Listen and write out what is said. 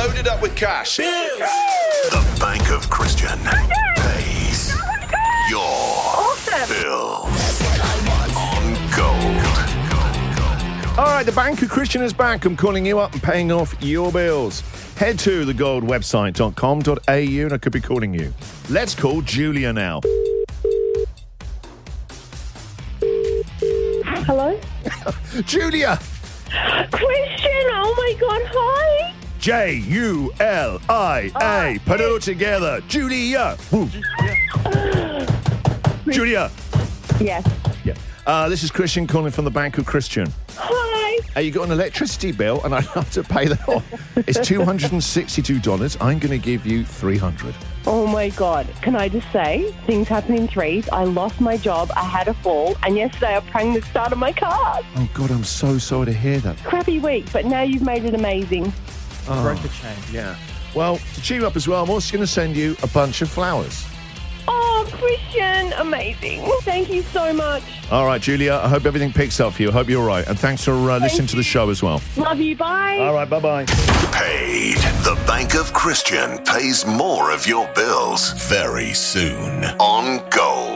loaded up with cash. The Bank of Christian pays your bills on gold. All right, the Bank of Christian is back. I'm calling you up and paying off your bills. Head to thegoldwebsite.com.au and I could be calling you. Let's call Julia now. Hello? Julia! Christian, oh my God, hi! Julia. Put it all together. Julia. Woo. Julia. Yes. Yeah. This is Christian calling from the Bank of Christian. Hi. You got an electricity bill and I'd love to pay that off. It's $262. I'm going to give you $300. Oh my God, can I just say, things happen in threes. I lost my job, I had a fall, and yesterday I pranged the start of my car. Oh, God, I'm so sorry to hear that. Crappy week, but now you've made it amazing. Oh, Broke the chain. yeah. Well, to cheer you up as well, I'm also going to send you a bunch of flowers. Oh, Christian, amazing. Thank you so much. All right, Julia, I hope everything picks up for you. I hope you're all right. And thanks for listening to the show as well. Love you, bye. All right, bye-bye. Paid. The Bank of Christian pays more of your bills very soon on gold.